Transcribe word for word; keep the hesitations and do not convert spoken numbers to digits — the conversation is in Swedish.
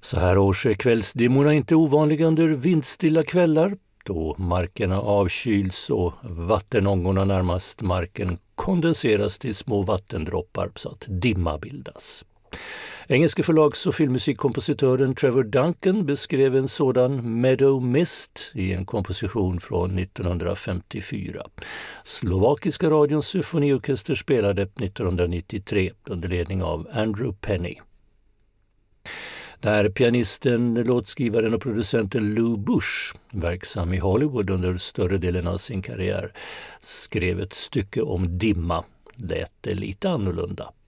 Så här års är kvällsdimmorna inte ovanliga under vindstilla kvällar, då markerna avkyls och vattenångorna närmast marken kondenseras till små vattendroppar så att dimma bildas. Engelske förlags- och filmmusikkompositören Trevor Duncan beskrev en sådan Meadow Mist i en komposition från nittonhundrafemtiofyra. Slovakiska radions symfoniorkester spelade nittonhundranittiotre under ledning av Andrew Penny. Där pianisten, låtskrivaren och producenten Lou Bush, verksam i Hollywood under större delen av sin karriär, skrev ett stycke om dimma, lät det lite annorlunda.